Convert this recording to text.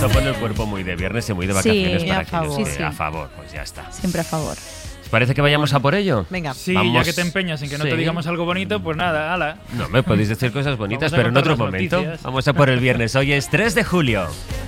Esto pone el cuerpo muy de viernes y muy de vacaciones Sí, para a favor. aquellos que Sí, sí. a favor, pues ya está. Siempre a favor. ¿Os parece que vayamos a por ello? Venga. Sí, Vamos. ya que te empeñas en que no te Sí. digamos algo bonito, pues nada, ala. No, me podéis decir cosas bonitas, Vamos a pero en contar otro las momento. noticias. Vamos a por el viernes. Hoy es 3 de julio.